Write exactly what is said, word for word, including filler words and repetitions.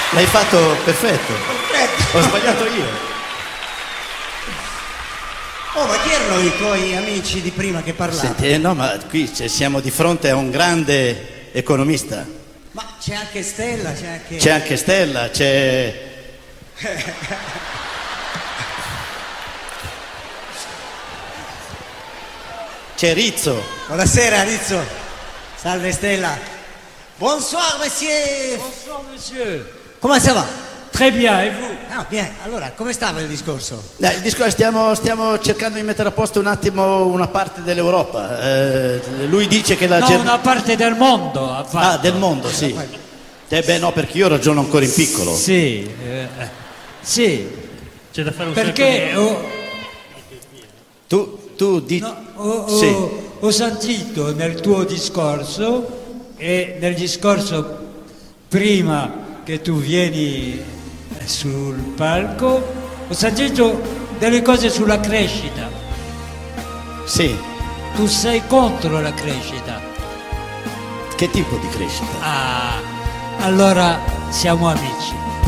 L'hai fatto perfetto. Perfetto. Ho sbagliato io. Oh, ma chi erano i tuoi amici di prima che parlavano? Senti, eh, no, ma qui cioè, siamo di fronte a un grande economista. Ma c'è anche Stella, c'è anche... C'è anche Stella, c'è... C'è Rizzo. Buonasera, Rizzo. Salve, Stella. Bonsoir, monsieur. Bonsoir monsieur. Come ça va? Très bien, et vous? Ah, bien. Allora, come stava il discorso? Dai, il discorso, stiamo, stiamo cercando di mettere a posto un attimo una parte dell'Europa. Eh, lui dice che la No, Ger- una parte del mondo ha fatto. Ah, del mondo, sì. Eh beh, no, perché io ragiono ancora in piccolo. Sì, eh, sì, C'è da fare un perché sacco ho, Tu, tu dici... no, ho- ho- Sì. ho sentito nel tuo discorso e nel discorso prima che tu vieni sul palco, ho sentito delle cose sulla crescita. Sì. Tu sei contro la crescita. Che tipo di crescita? Ah, allora siamo amici.